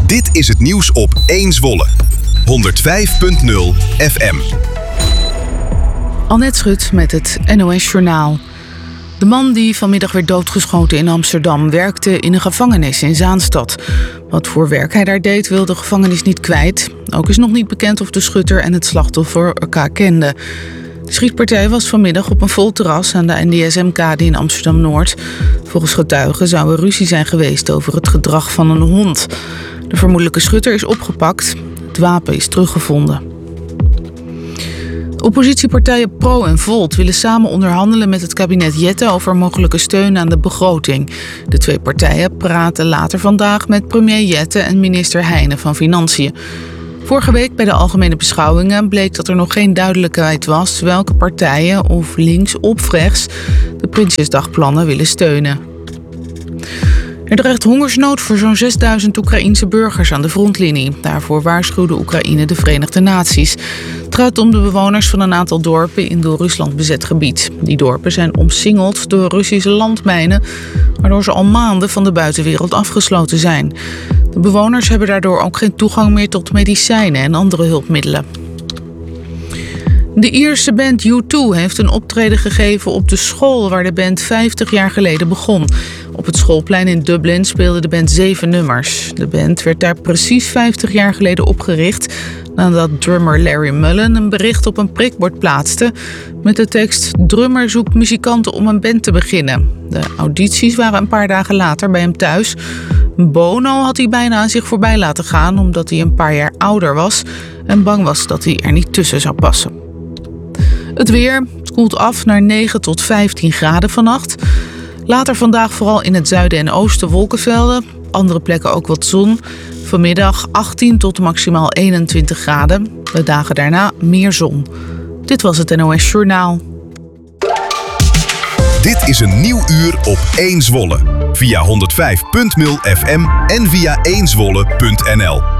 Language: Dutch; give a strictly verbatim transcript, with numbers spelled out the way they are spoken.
Dit is het nieuws op één Zwolle. honderd vijf punt nul F M. Annette Schut met het N O S-journaal. De man die vanmiddag werd doodgeschoten in Amsterdam werkte in een gevangenis in Zaanstad. Wat voor werk hij daar deed, wil de gevangenis niet kwijt. Ook is nog niet bekend of de schutter en het slachtoffer elkaar kenden. De schietpartij was vanmiddag op een vol terras aan de N D S M-kade in Amsterdam-Noord. Volgens getuigen zou er ruzie zijn geweest over het gedrag van een hond. De vermoedelijke schutter is opgepakt. Het wapen is teruggevonden. Oppositiepartijen Pro en Volt willen samen onderhandelen met het kabinet Jette over mogelijke steun aan de begroting. De twee partijen praten later vandaag met premier Jette en minister Heijnen van Financiën. Vorige week bij de algemene beschouwingen bleek dat er nog geen duidelijkheid was welke partijen, of links of rechts, de Prinsjesdagplannen willen steunen. Er dreigt hongersnood voor zo'n zesduizend Oekraïense burgers aan de frontlinie. Daarvoor waarschuwde Oekraïne de Verenigde Naties. Het gaat om de bewoners van een aantal dorpen in door Rusland bezet gebied. Die dorpen zijn omsingeld door Russische landmijnen, waardoor ze al maanden van de buitenwereld afgesloten zijn. De bewoners hebben daardoor ook geen toegang meer tot medicijnen en andere hulpmiddelen. De Ierse band U twee heeft een optreden gegeven op de school waar de band vijftig jaar geleden begon. Op het schoolplein in Dublin speelde de band zeven nummers. De band werd daar precies vijftig jaar geleden opgericht nadat drummer Larry Mullen een bericht op een prikbord plaatste met de tekst: "Drummer zoekt muzikanten om een band te beginnen." De audities waren een paar dagen later bij hem thuis. Bono had hij bijna aan zich voorbij laten gaan omdat hij een paar jaar ouder was en bang was dat hij er niet tussen zou passen. Het weer, het koelt af naar negen tot vijftien graden vannacht. Later vandaag vooral in het zuiden en oosten wolkenvelden. Andere plekken ook wat zon. Vanmiddag achttien tot maximaal eenentwintig graden. De dagen daarna meer zon. Dit was het N O S-journaal. Dit is een nieuw uur op één Zwolle. Via honderd vijf punt nul F M en via één zwolle punt n l.